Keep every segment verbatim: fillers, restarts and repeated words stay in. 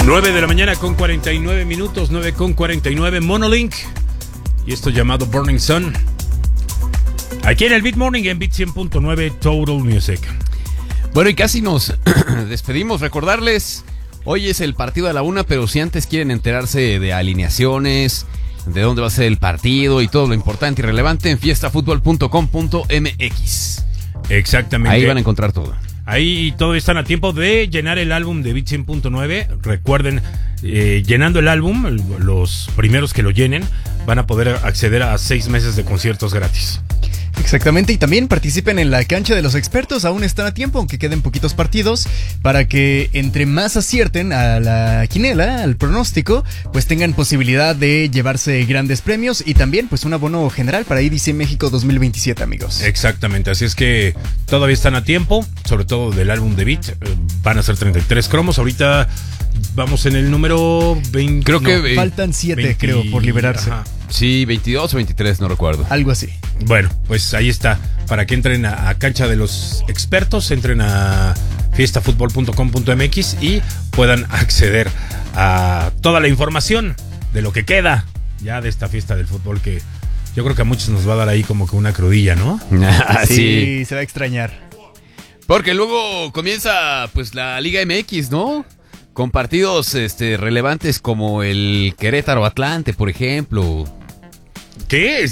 nueve de la mañana con cuarenta y nueve minutos, nueve con cuarenta y nueve, Monolink. Y esto llamado Burning Sun. Aquí en el Beat Morning en Beat cien punto nueve Total Music. Bueno, y casi nos despedimos. Recordarles, hoy es el partido a la una, pero si antes quieren enterarse de alineaciones, de dónde va a ser el partido y todo lo importante y relevante, en fiesta fútbol punto com punto m x. Exactamente. Ahí van a encontrar todo. Ahí todavía están a tiempo de llenar el álbum de Beat cien punto nueve. Recuerden, eh, llenando el álbum, los primeros que lo llenen van a poder acceder a seis meses de conciertos gratis. Exactamente, y también participen en la cancha de los expertos, aún están a tiempo, aunque queden poquitos partidos, para que entre más acierten a la quinela, al pronóstico, pues tengan posibilidad de llevarse grandes premios y también pues un abono general para E D C México dos mil veintisiete, amigos. Exactamente, así es que todavía están a tiempo, sobre todo del álbum de Beat, eh, van a ser treinta y tres cromos, ahorita vamos en el número veinte. Creo que no, faltan siete, creo, por liberarse. Ajá. Sí, veintidós o veintitrés, no recuerdo. Algo así. Bueno, pues ahí está. Para que entren a, a cancha de los expertos, entren a fiesta fútbol punto com punto m x y puedan acceder a toda la información de lo que queda ya de esta fiesta del fútbol, que yo creo que a muchos nos va a dar ahí como que una crudilla, ¿no? sí, sí, se va a extrañar. Porque luego comienza pues la Liga M X, ¿no? Con partidos este, relevantes como el Querétaro Atlante, por ejemplo. ¿Qué?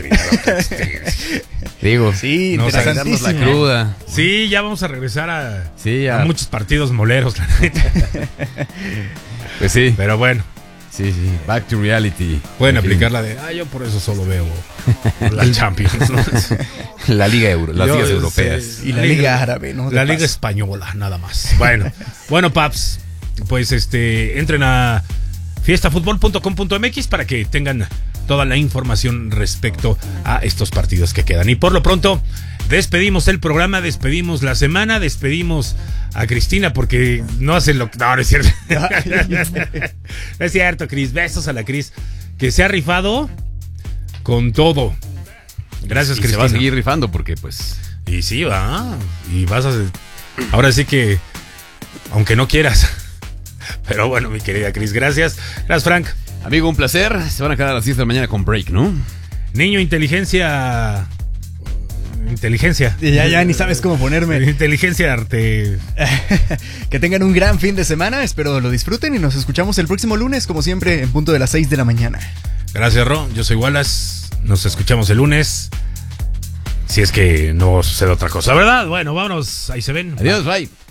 Digo, sí, nos agarramos la cruda. Sí, ya vamos a regresar a, sí, a... a muchos partidos moleros, la neta. Pues sí. Pero bueno. Sí, sí, back to reality. Pueden aplicar la de, ah, yo por eso solo veo la Champions, ¿no? La Liga Euro, las yo, ligas europeas. Sí, y la, la Liga, Liga Árabe, ¿no? De la paz. Liga Española, nada más. Bueno, bueno, paps, pues este, entren a fiesta fútbol punto com punto m x para que tengan toda la información respecto a estos partidos que quedan. Y por lo pronto, despedimos el programa, despedimos la semana, despedimos a Cristina porque no hace lo que... No, no es cierto. No es cierto, Cris. Besos a la Cris, que se ha rifado con todo. Gracias, y Cristina. Se va a seguir rifando porque pues... Y sí, va. Y vas a... Ahora sí que... Aunque no quieras. Pero bueno, mi querida Cris, gracias. Gracias, Frank. Amigo, un placer. Se van a quedar a las diez de la mañana con break, ¿no? Niño, inteligencia... Inteligencia. Ya, ya ni sabes cómo ponerme. Inteligencia arte. Que tengan un gran fin de semana. Espero lo disfruten y nos escuchamos el próximo lunes, como siempre, en punto de las seis de la mañana. Gracias, Ro. Yo soy Wallace. Nos escuchamos el lunes. Si es que no sucede otra cosa, ¿verdad? Bueno, vámonos. Ahí se ven. Adiós, bye.